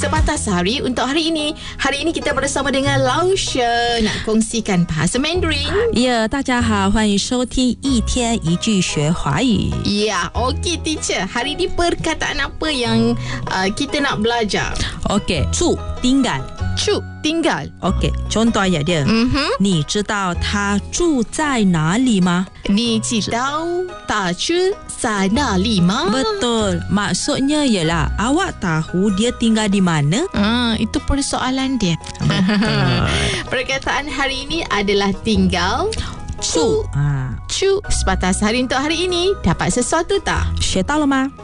Sebatas hari untuk hari ini. Hari ini kita bersama dengan Lausha nak kongsikan bahasa Mandarin. 大家好，欢迎收听一天一句学华语。 Ya, okey teacher. Hari ini perkataan apa yang kita nak belajar? OK， 住 tinggal。 Cu, tinggal. OK， contoh ayat dia. 你知道他住在哪里吗？ Ni知道他住在哪里吗? Betul. Maksudnya ialah awak tahu dia tinggal di mana? Itu persoalan dia. Perkataan hari ini adalah tinggal. Cu. Cu. Sebatas hari untuk hari ini. Dapat sesuatu tak? 学到了吗？